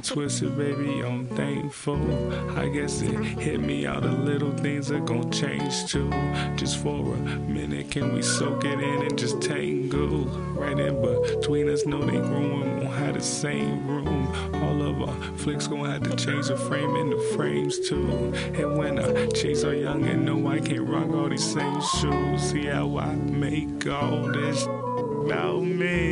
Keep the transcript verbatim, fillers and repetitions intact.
it twisted, baby, I'm thankful. I guess it hit me all the little things are gonna change too. Just for a minute, can we soak it in and just tangle? Right in between us, know they growing, won't have the same room. All of our flicks gonna have to change the frame and the frames too. And when I chase our young and know I can't rock all these same shoes, see how I make all this about me.